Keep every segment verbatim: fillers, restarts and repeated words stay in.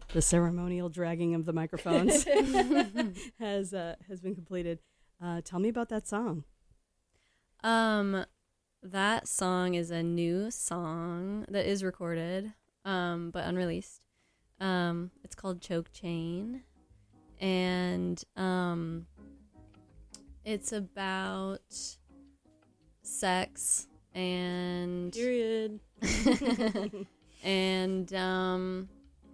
the ceremonial dragging of the microphones has uh, has been completed. Uh, tell me about that song. Um, that song is a new song that is recorded, um, but unreleased. Um, it's called Choke Chain, and um, it's about sex and period. And um,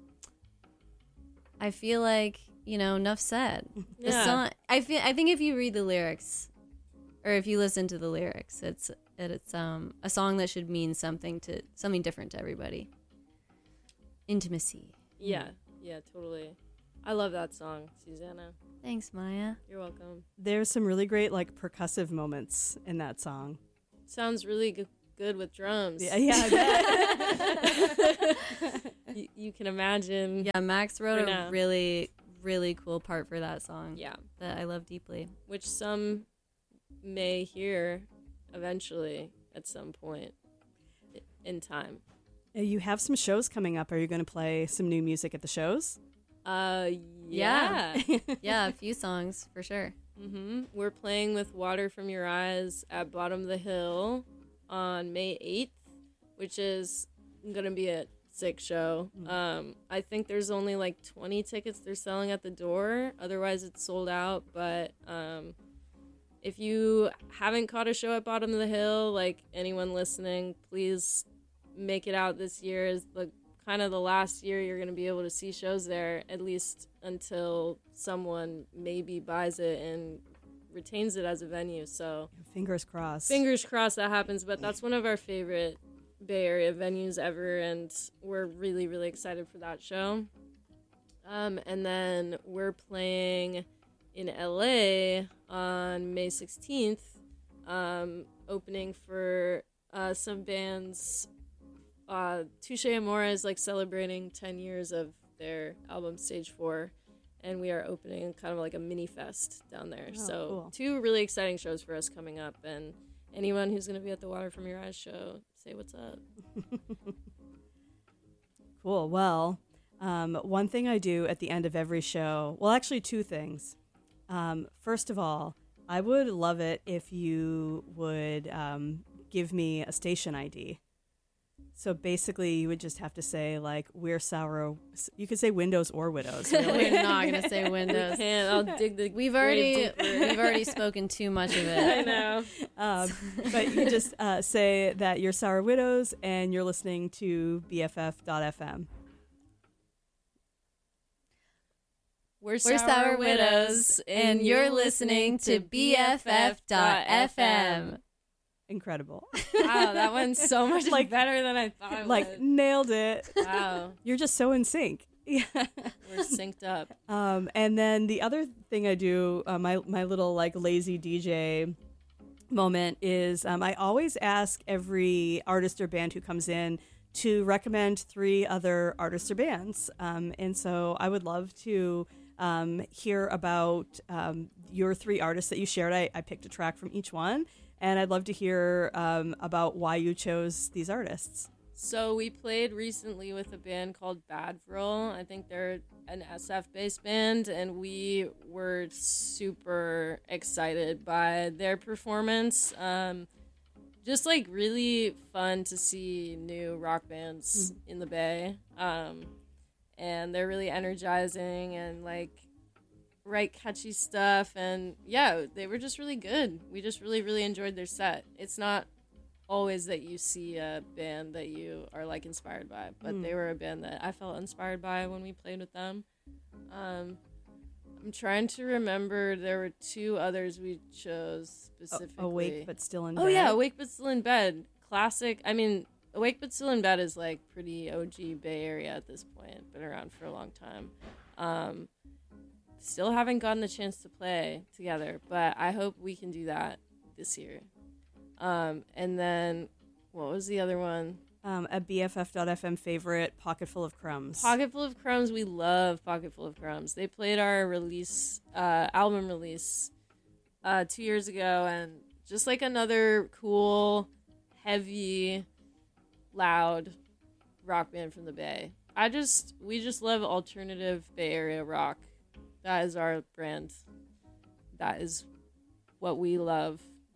I feel like, you know, enough said. The Yeah. song, I feel I think if you read the lyrics, or if you listen to the lyrics, it's it's um a song that should mean something to something different to everybody. Intimacy. Yeah, yeah, totally. I love that song, Susanna. Thanks, Maya. You're welcome. There's some really great like percussive moments in that song. Sounds really g- good with drums. Yeah, yeah. I bet. you, you can imagine. Yeah, Max wrote For a now. really really cool part for that song. Yeah, That I love deeply. which some may hear eventually at some point i- in time. Uh, You have some shows coming up. Are you going to play some new music at the shows? Uh, yeah. Yeah. Yeah, a few songs for sure. Mm-hmm. We're playing with Water From Your Eyes at Bottom of the Hill on May eighth, which is going to be a sick show. Um, I think there's only like twenty tickets they're selling at the door. Otherwise, it's sold out. But um, if you haven't caught a show at Bottom of the Hill, like anyone listening, please make it out this year. Is the kind of the last year you're going to be able to see shows there, at least until someone maybe buys it and retains it as a venue. So Fingers crossed. fingers crossed that happens, but that's one of our favorite Bay Area venues ever, and we're really, really excited for that show. Um, and then we're playing in L A on May sixteenth, um, opening for uh, some bands. Uh, Touche Amore is like celebrating ten years of their album Stage four, and we are opening kind of like a mini fest down there. Oh, so cool. two really exciting shows for us coming up, and anyone who's going to be at the Water From Your Eyes show, say what's up. Cool. Well, um, one thing I do at the end of every show, well, actually two things. Um, first of all, I would love it if you would um, give me a station I D. So basically, you would just have to say, like, we're sour. You could say Windows or Widows. Really. We're not gonna say Windows. And I'll dig the We've grave already deeper. we've already spoken too much of I it. know. um, but you could just uh, say that you're Sour Widows and you're listening to B F F dot F M. We're We're Sour, Sour Widows, Widows, and you're listening to B F F dot F M. Incredible. Wow, that went so much Like- better than I thought it Like, would. nailed it. Wow, You're just so in sync. Yeah. we're synced up. Um, and then the other thing I do, uh, my my little like lazy D J moment is um, I always ask every artist or band who comes in to recommend three other artists or bands. Um, and so I would love to um, hear about um, your three artists that you shared. I, I picked a track from each one, and I'd love to hear um, about why you chose these artists. So we played recently with a band called Badvril. I think they're an S F-based band, and we were super excited by their performance. Um, just like really fun to see new rock bands in the Bay, um, and they're really energizing and like write catchy stuff. And yeah, they were just really good. We just really, really enjoyed their set. It's not always that you see a band that you are like inspired by, but Mm. they were a band that I felt inspired by when we played with them. Um, I'm trying to remember. There were two others we chose A- specifically. awake but still in Oh bed. yeah, Awake But Still in Bed. Classic. I mean, Awake But Still in Bed is like pretty O G Bay Area at this point. Been around for a long time. Um, still haven't gotten the chance to play together, but I hope we can do that this year. Um, and then what was the other one? Um, a B F F dot F M favorite, Pocketful of Crumbs. Pocketful of Crumbs. We love Pocketful of Crumbs. They played our release, uh, album release, uh, two years ago, and just like another cool, heavy, loud rock band from the Bay. I just we just love alternative Bay Area rock. That is our brand. That is what we love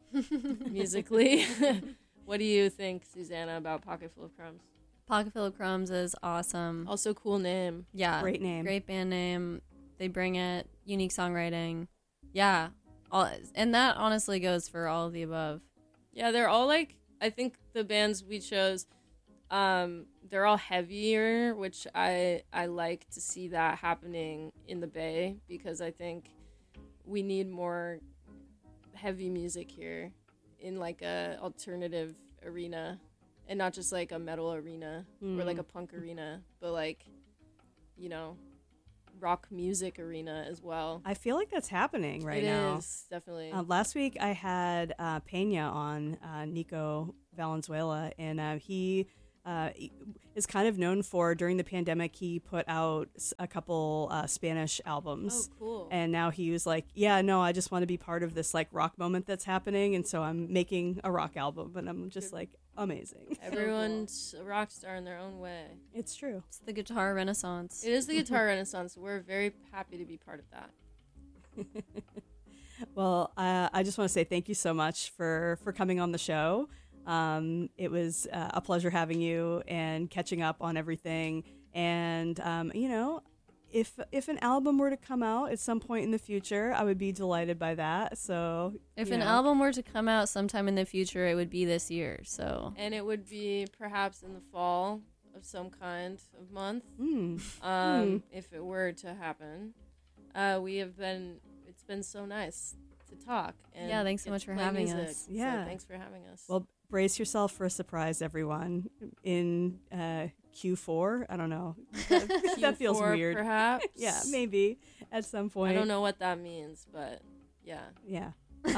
musically. What do you think, Susanna, about Pocketful of Crumbs? Pocketful of Crumbs is awesome. Also, cool name. Yeah, Great name. Great band name. They bring it. Unique songwriting. Yeah, all, and that honestly goes for all of the above. Yeah, they're all like, I think the bands we chose, um, they're all heavier, which I I like to see that happening in the Bay, because I think we need more heavy music here in like a alternative arena, and not just like a metal arena mm. or like a punk arena, but like, you know, rock music arena as well. I feel like that's happening right it now. It is, definitely. Uh, last week I had uh, Peña on, uh, Nico Valenzuela, and uh, he uh, is kind of known for, during the pandemic, he put out a couple uh, Spanish albums. Oh, cool. And now he was like, yeah, no, I just want to be part of this like rock moment that's happening, and so I'm making a rock album, and I'm just like, amazing. Everyone's a rock star in their own way. It's true. It's the guitar renaissance. It is the guitar renaissance. We're very happy to be part of that. Well, uh, I just want to say thank you so much for, for coming on the show. Um, it was uh, a pleasure having you and catching up on everything. And, um, you know, if if an album were to come out at some point in the future, I would be delighted by that. So if you an know. album were to come out sometime in the future, it would be this year. So and it would be perhaps in the fall of some kind of month, mm. um, mm. if it were to happen. Uh, we have been. It's been so nice to talk. And yeah, thanks so much for having music. us. Yeah, so thanks for having us. Well, brace yourself for a surprise, everyone, in uh, Q four. I don't know. That, that feels weird. Perhaps. Yeah, maybe at some point. I don't know what that means, but yeah. Yeah.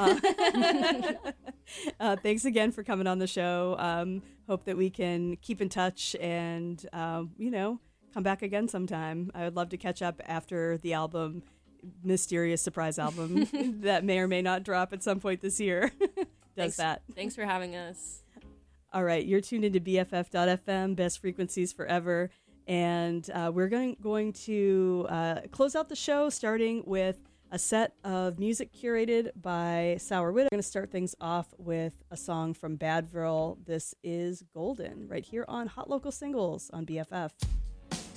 Uh, uh, thanks again for coming on the show. Um, hope that we can keep in touch and, um, you know, come back again sometime. I would love to catch up after the album, mysterious surprise album that may or may not drop at some point this year. Does thanks, that. Thanks for having us. All right. You're tuned into B F F dot F M, best frequencies forever. And uh, we're going, going to uh, close out the show starting with a set of music curated by Sour Widow. We're going to start things off with a song from Badville. This is Golden, right here on Hot Local Singles on B F F.